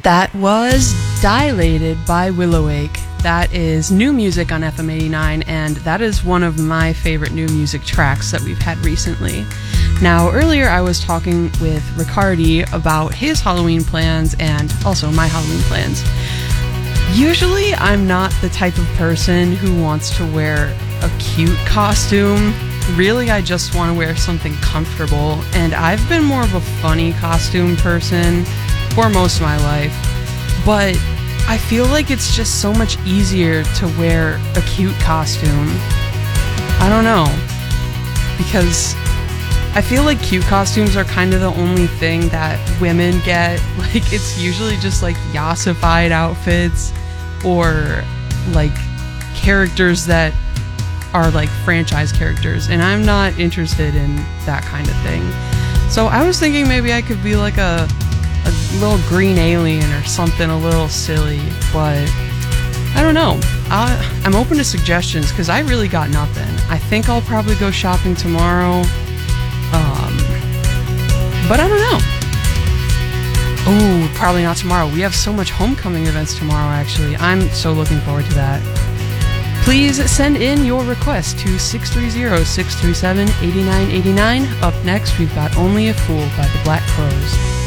That was Dilated by Willowake. That is new music on FM 89, and that is one of my favorite new music tracks that we've had recently. Now, earlier I was talking with Riccardi about his Halloween plans and also my Halloween plans. Usually, I'm not the type of person who wants to wear a cute costume. Really, I just want to wear something comfortable, and I've been more of a funny costume person for most of my life, but I feel like it's just so much easier to wear a cute costume. I don't know, because I feel like cute costumes are kind of the only thing that women get. Like, it's usually just like yassified outfits or like characters that are like franchise characters, and I'm not interested in that kind of thing. So I was thinking maybe I could be like a little green alien or something a little silly, but I don't know. I'm open to suggestions because I really got nothing. I think I'll probably go shopping tomorrow, but I don't know. Oh, probably not tomorrow. We have so much homecoming events tomorrow, actually. I'm so looking forward to that. Please send in your request to 630-637-8989. Up next, we've got Only a Fool by the Black Crowes.